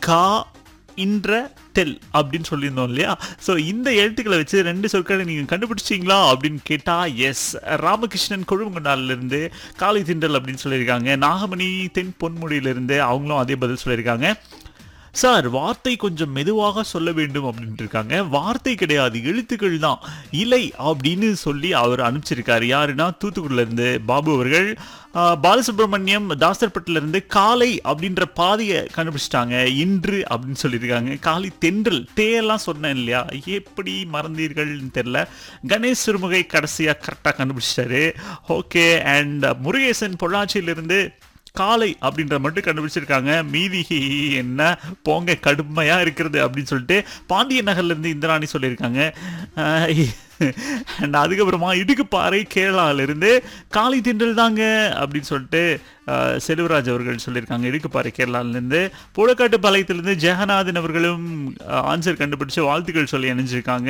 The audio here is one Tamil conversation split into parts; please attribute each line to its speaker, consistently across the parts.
Speaker 1: கா இன்ற டெல் அப்படின்னு சொல்லியிருந்தோம் இல்லையா? ஸோ இந்த எழுத்துக்களை வச்சு 2 சொற்களை நீங்கள் கண்டுபிடிச்சிங்களா அப்படின்னு கேட்டால் எஸ். ராமகிருஷ்ணன் கொழுமங்கொண்டாலிருந்து காலை திண்டல் அப்படின்னு சொல்லியிருக்காங்க. நாகமணி தென் பொன்முடியிலிருந்து அவங்களும் அதே பதில் சொல்லியிருக்காங்க. சார் வார்த்தை கொஞ்சம் மெதுவாக சொல்ல வேண்டும் அப்படின்ட்டு இருக்காங்க. வார்த்தை கிடையாது, எழுத்துக்கள் தான். இலை அப்படின்னு சொல்லி அவர் அனுப்பிச்சிருக்காரு. யாருன்னா தூத்துக்குடியிலேருந்து பாபு அவர்கள். பாலசுப்ரமணியம் தாசர்பட்டிலேருந்து காலை அப்படின்ற பாதையை கண்டுபிடிச்சிட்டாங்க. இன்று அப்படின்னு சொல்லியிருக்காங்க. காலை தென்றல் தேயெல்லாம் சொன்னேன் இல்லையா, எப்படி மறந்தீர்கள்னு தெரில. கணேஷ் சிறுமுகை கடைசியாக கரெக்டாக கண்டுபிடிச்சிட்டாரு. ஓகே. அண்ட் முருகேசன் பொள்ளாச்சியிலிருந்து காலை அப்படின்ற மட்டும் கண்டுபிடிச்சிருக்காங்க. மீதி என்ன போங்க கடுமையாக இருக்கிறது அப்படின்னு சொல்லிட்டு பாண்டிய நகர்லேருந்து இந்திராணி சொல்லியிருக்காங்க. அண்ட் அதுக்கப்புறமா இடுக்குப்பாறை கேரளாவிலிருந்து காலை திண்டல் தாங்க அப்படின்னு சொல்லிட்டு செல்வராஜ் அவர்கள் சொல்லியிருக்காங்க. இடுக்குப்பாறை கேரளாவிலேருந்து. புழக்காட்டு பாளையத்திலேருந்து ஜெகநாதன் அவர்களும் ஆன்சர் கண்டுபிடிச்சு வாழ்த்துக்கள் சொல்லி அணிஞ்சிருக்காங்க.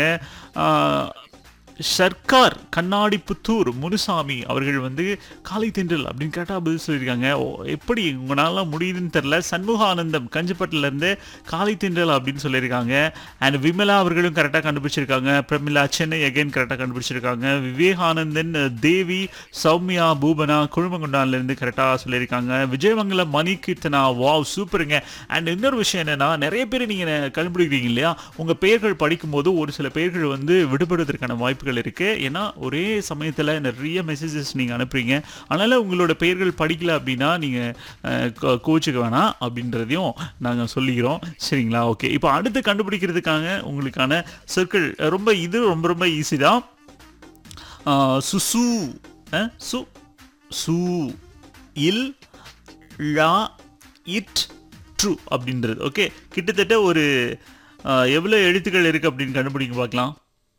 Speaker 1: சர்க்கார் கண்ணாடிப்புத்தூர் முனுசாமி அவர்கள் வந்து காலை திண்டல் அப்படின்னு கேட்டால் பதில் சொல்லியிருக்காங்க. எப்படி உங்களால் முடியுதுன்னு தெரில. சண்முகானந்தம் கஞ்சிப்பட்டிலேருந்து காலை திண்டல் அப்படின்னு சொல்லியிருக்காங்க. அண்ட் விமலா அவர்களும் கரெக்டாக கண்டுபிடிச்சிருக்காங்க. பிரமிளா சென்னை அகைன் கரெக்டாக கண்டுபிடிச்சிருக்காங்க. விவேகானந்தன் தேவி சௌமியா பூபனா குழுமங்குண்டான்லேருந்து கரெக்டாக சொல்லியிருக்காங்க. விஜயமங்கலம் மணி கீர்த்தனா வாவ் சூப்பருங்க. அண்ட் இன்னொரு விஷயம் என்னென்னா, நிறைய பேர் நீங்கள் கண்டுபிடிக்கிறீங்க இல்லையா, உங்கள் பெயர்கள் படிக்கும்போது ஒரு சில பெயர்கள் வந்து விடுபடுவதற்கான வாய்ப்பு இருக்கு. ஏன்னா ஒரே சமயத்தில் நிறைய மெசேஜஸ் நீங்க அனுப்புறீங்க. அதனால உங்களோட பெயர்கள் படிக்கல அப்படின்னா நீங்க கோச்சுக்க வேணாம் அப்படின்றதையும் நாங்க சொல்லிக்கிறோம். சரிங்களா? ஓகே. இப்போ அடுத்து கண்டுபிடிக்கிறதுக்காக உங்களுக்கான சொற்கள் ரொம்ப ரொம்ப ஈஸி தான். சுசு சு சு இல் லா இட் ட்ரூ அப்படின்றது. ஓகே. கிட்டத்தட்ட ஒரு எவ்வளோ எழுத்துக்கள் இருக்கு அப்படின்னு கண்டுபிடிக்க பார்க்கலாம்.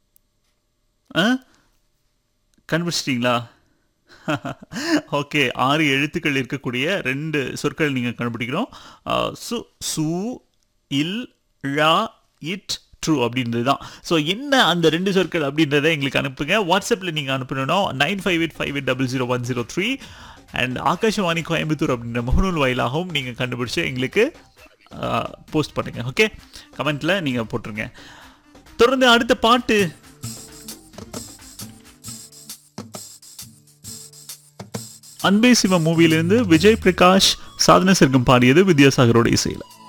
Speaker 1: கண்டுபிடிச்சிட்டிங்களா? ஓகே. 6 எழுத்துக்கள் இருக்கக்கூடிய 2 சொற்கள் நீங்கள் கண்டுபிடிக்கிறோம். சு சு இல் ழா இட் ட்ரூ அப்படின்றது தான். ஸோ என்ன அந்த 2 சொற்கள் அப்படின்றத எங்களுக்கு அனுப்புங்க. வாட்ஸ்அப்பில் நீங்கள் அனுப்பணும்னா 9585800103 அண்ட் ஆகாஷவாணி கோயம்புத்தூர் அப்படின்ற முகநூல் வாயிலாகவும் நீங்கள் கண்டுபிடிச்சி எங்களுக்கு போஸ்ட் பண்ணுங்கள். ஓகே. கமெண்ட்டில் நீங்கள் போட்டுருங்க. தொடர்ந்து அடுத்த பாட்டு அன்பே சிவம் மூவியிலிருந்து விஜய் பிரகாஷ் சாதனை சர்க்கம் பாடியது வித்யாசாகரோட இசையில்.